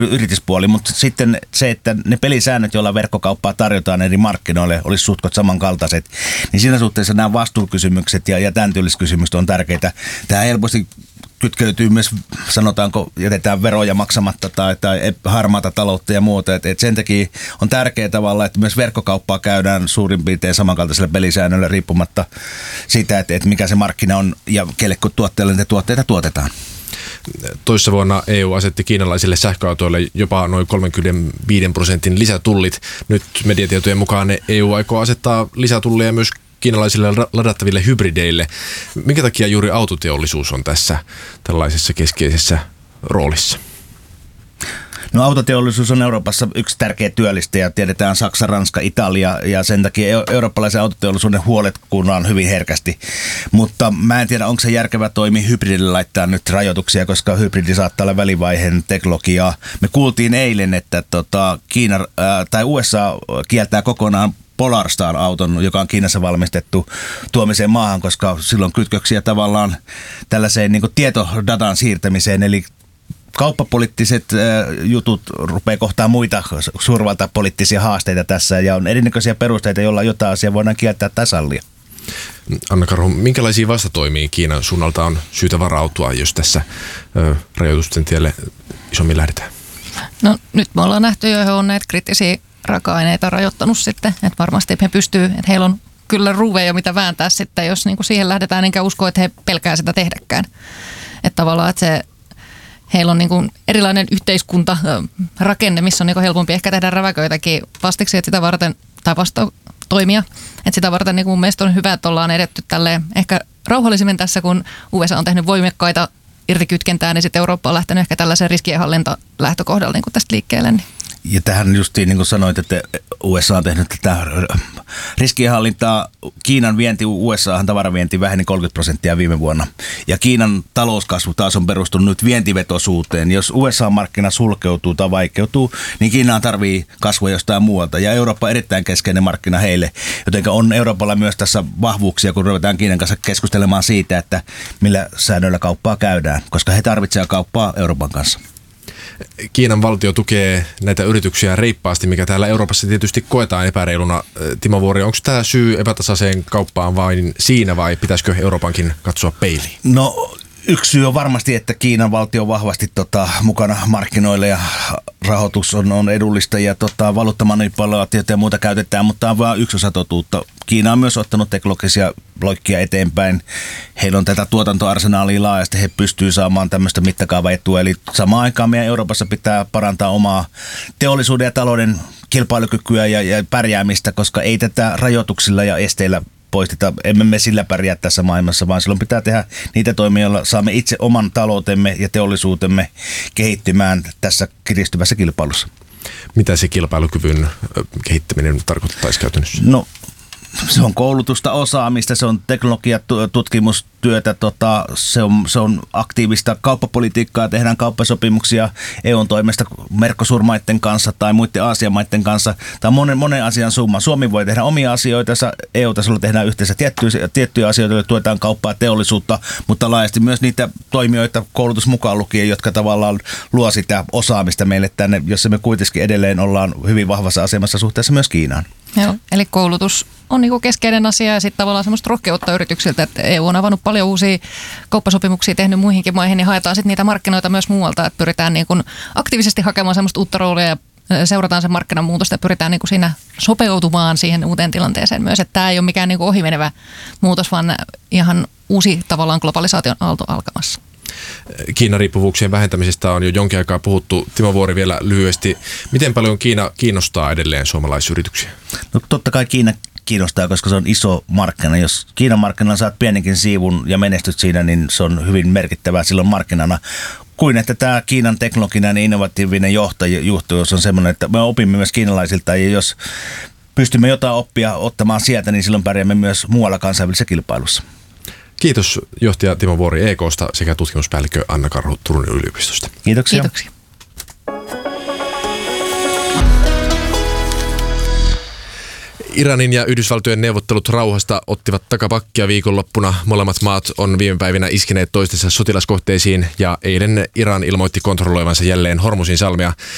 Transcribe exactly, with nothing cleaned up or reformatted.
yrityspuoli, mutta sitten se, että ne pelisäännöt, joilla verkkokauppaa tarjotaan eri markkinoille, olisi suhtkot samankaltaiset, niin siinä suhteessa nämä vastuukysymykset ja, ja tämän tyyliset kysymykset on tärkeitä. Tämä helposti kytkeytyy myös, sanotaanko, jätetään veroja maksamatta tai, tai harmaata taloutta ja muuta. Et, et sen takia on tärkeää tavalla, että myös verkkokauppaa käydään suurin piirtein samankaltaisella pelisäännöllä riippumatta siitä, että, että mikä se markkina on ja kelle kun tuotteille niitä tuotteita tuotetaan. Toissa vuonna E U asetti kiinalaisille sähköautoille jopa noin kolmekymmentäviisi prosentin lisätullit. Nyt mediatietojen mukaan E U aikoo asettaa lisätulleja myös kiinalaisille ladattaville hybrideille. Minkä takia juuri autoteollisuus on tässä tällaisessa keskeisessä roolissa? No autoteollisuus on Euroopassa yksi tärkeä työllistäjä. Tiedetään Saksa, Ranska, Italia ja sen takia eurooppalaisen autoteollisuuden huolet kuunnaan hyvin herkästi. Mutta mä en tiedä, onko se järkevä toimi hybridille laittaa nyt rajoituksia, koska hybridi saattaa olla välivaiheen teknologiaa. Me kuultiin eilen, että tota, Kiina ää, tai U S A kieltää kokonaan Polarstar-auton, joka on Kiinassa valmistettu tuomiseen maahan, koska silloin kytköksiä tavallaan tällaiseen niin kuin tietodatan siirtämiseen, eli kauppapoliittiset jutut rupeaa kohtaa muita suurvaltapoliittisia haasteita tässä ja on erinäköisiä perusteita, joilla jotain asiaa voidaan kieltää tai sallia. Anna Karhu, minkälaisia vastatoimia Kiinan suunnalta on syytä varautua, jos tässä ö, rajoitusten tielle isommin lähdetään? No nyt me ollaan nähty jo, he on näitä kriittisiä raaka-aineita rajoittanut sitten, että varmasti he pystyy, että heillä on kyllä ruuveja mitä vääntää sitten, jos niin kuin siihen lähdetään, enkä usko, että he pelkää sitä tehdäkään. Että tavallaan, että se heillä on niin kuin erilainen yhteiskuntarakenne, missä on niin kuin helpompi ehkä tehdä räväköitäkin vastiksi, että sitä varten, tai vasta toimia. Että sitä varten niin kuin mun mielestä on hyvä, että ollaan edetty tälleen ehkä rauhallisemmin tässä, kun U S A on tehnyt voimakkaita irtikytkentää, niin sitten Eurooppa on lähtenyt ehkä tällaisen riskienhallinta lähtökohdalla niin kuin tästä liikkeelle. Niin. Ja tähän justiin niin kuin sanoit, että U S A on tehnyt tätä riskienhallintaa. Kiinan vienti U S A:han tavaravienti väheni kolmekymmentä prosenttia viime vuonna. Ja Kiinan talouskasvu taas on perustunut nyt vientivetoisuuteen. Jos U S A-markkina sulkeutuu tai vaikeutuu, niin Kiinaan tarvii kasvua jostain muualta. Ja Eurooppa on erittäin keskeinen markkina heille. Joten on Euroopalla myös tässä vahvuuksia, kun ruvetaan Kiinan kanssa keskustelemaan siitä, että millä säännöillä kauppaa käydään. Koska he tarvitsevat kauppaa Euroopan kanssa. Kiinan valtio tukee näitä yrityksiä reippaasti, mikä täällä Euroopassa tietysti koetaan epäreiluna. Timo Vuori, onko tämä syy epätasaiseen kauppaan vain siinä vai pitäisikö Euroopankin katsoa peiliin? No yksi syy on varmasti, että Kiinan valtio on vahvasti tota, mukana markkinoilla ja rahoitus on, on edullista ja tota, valuuttamanipulaatiota ja muuta käytetään, mutta tämä on vain yksi osa totuutta. Kiina on myös ottanut teknologisia loikkia eteenpäin. Heillä on tätä tuotantoarsenaalia laajasti, he pystyvät saamaan tämmöistä mittakaavaetua. Eli samaan aikaan meidän Euroopassa pitää parantaa omaa teollisuuden ja talouden kilpailukykyä ja, ja pärjäämistä, koska ei tätä rajoituksilla ja esteillä poisteta. Emme me sillä pärjää tässä maailmassa, vaan silloin pitää tehdä niitä toimia, joilla saamme itse oman taloutemme ja teollisuutemme kehittymään tässä kiristyvässä kilpailussa. Mitä se kilpailukyvyn kehittäminen tarkoittaisi käytännössä? No, se on koulutusta, osaamista, se on teknologiatutkimustyötä, tota, se, on, se on aktiivista kauppapolitiikkaa, tehdään kauppasopimuksia E U:n toimesta Mercosur-maiden kanssa tai muiden Aasian maiden kanssa. Tämä on monen, monen asian summa. Suomi voi tehdä omia asioita, E U-tasolla tehdään yhteensä tiettyjä, tiettyjä asioita, joilla tuetaan kauppaa, teollisuutta, mutta laajasti myös niitä toimijoita koulutus mukaan lukien, jotka tavallaan luo sitä osaamista meille tänne, jossa me kuitenkin edelleen ollaan hyvin vahvassa asemassa suhteessa myös Kiinaan. Joo, eli koulutus on niinku keskeinen asia ja sitten tavallaan semmoista rohkeutta yrityksiltä, että E U on avannut paljon uusia kauppasopimuksia, tehnyt muihinkin maihin, niin haetaan sitten niitä markkinoita myös muualta, että pyritään niinku aktiivisesti hakemaan semmoista uutta roolia ja seurataan sen markkinan muutosta ja pyritään niinku siinä sopeutumaan siihen uuteen tilanteeseen myös, että tämä ei ole mikään niinku ohimenevä muutos, vaan ihan uusi tavallaan globalisaation aalto alkamassa. Kiinan riippuvuuksien vähentämisestä on jo jonkin aikaa puhuttu. Timo Vuori vielä lyhyesti. Miten paljon Kiina kiinnostaa edelleen suomalaisyrityksiä? No totta kai Kiina kiinnostaa, koska se on iso markkina. Jos Kiinan markkinalla saat pienenkin siivun ja menestyt siinä, niin se on hyvin merkittävää silloin markkinana. Kuin että tämä Kiinan teknologinen ja innovatiivinen johtajuus on semmoinen, että me opimme myös kiinalaisilta ja jos pystymme jotain oppia ottamaan sieltä, niin silloin pärjäämme myös muualla kansainvälisessä kilpailussa. Kiitos johtaja Timo Vuori E K:sta sekä tutkimuspäällikkö Anna Karhu Turun yliopistosta. Kiitoksia. Kiitoksia. Iranin ja Yhdysvaltojen neuvottelut rauhasta ottivat takapakkia viikonloppuna. Molemmat maat on viime päivinä iskineet toistensa sotilaskohteisiin ja eilen Iran ilmoitti kontrolloivansa jälleen Hormuzin salmea.